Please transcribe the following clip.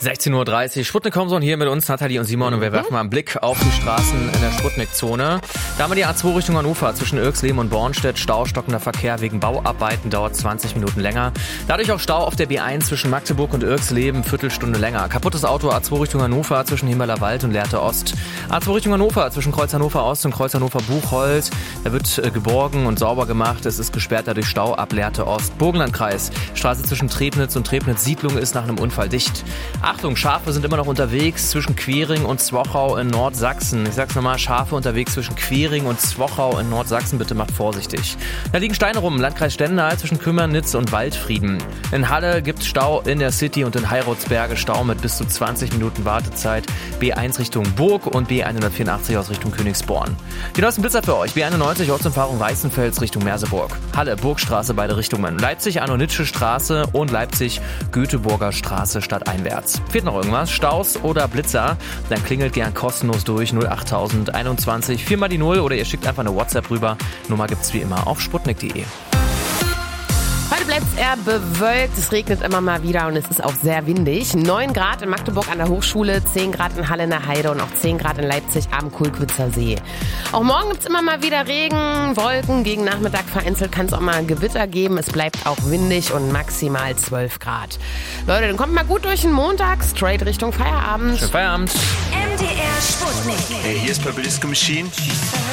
16:30 Uhr, Sputnik Komson hier mit uns, Nathalie und Simon, und wir werfen mal einen Blick auf die Straßen in der Sputnik-Zone. Da haben wir die A2 Richtung Hannover zwischen Irxleben und Bornstedt. Stau, stockender Verkehr wegen Bauarbeiten, dauert 20 Minuten länger. Dadurch auch Stau auf der B1 zwischen Magdeburg und Irxleben, Viertelstunde länger. Kaputtes Auto A2 Richtung Hannover zwischen Himmerler Wald und Lehrte Ost. A2 Richtung Hannover zwischen Kreuz Hannover Ost und Kreuz Hannover Buchholz. Da wird geborgen und sauber gemacht. Es ist gesperrt dadurch Stau ab Lehrte Ost. Burgenlandkreis, Straße zwischen Trebnitz und Trebnitz Siedlung ist nach einem Unfall dicht. Achtung, Schafe sind immer noch unterwegs zwischen Quering und Zwochau in Nordsachsen. Ich sag's nochmal, Schafe unterwegs zwischen Quering und Zwochau in Nordsachsen. Bitte macht vorsichtig. Da liegen Steine rum, Landkreis Stendal zwischen Kümmernitz und Waldfrieden. In Halle gibt's Stau in der City und in Heiratsberge Stau mit bis zu 20 Minuten Wartezeit. B1 Richtung Burg und B184 aus Richtung Königsborn. Die neuesten Blitzer für euch. B91 Ortsumfahrung Weißenfels Richtung Merseburg. Halle, Burgstraße, beide Richtungen. Leipzig, Anno-Nitsche Straße und Leipzig, Göteborger Straße stadteinwärts. Fehlt noch irgendwas? Staus oder Blitzer? Dann klingelt gern kostenlos durch 08021 4 mal die 0 oder ihr schickt einfach eine WhatsApp rüber. Nummer gibt's wie immer auf sputnik.de. Heute bleibt es eher bewölkt, es regnet immer mal wieder und es ist auch sehr windig. 9 Grad in Magdeburg an der Hochschule, 10 Grad in Halle in der Heide und auch 10 Grad in Leipzig am Kulkwitzer See. Auch morgen gibt es immer mal wieder Regen, Wolken, gegen Nachmittag vereinzelt kann es auch mal Gewitter geben. Es bleibt auch windig und maximal 12 Grad. Leute, dann kommt mal gut durch den Montag, straight Richtung Feierabend. Schönen Feierabend. MDR Sputnik. Hey, hier ist Purple Disco Machine.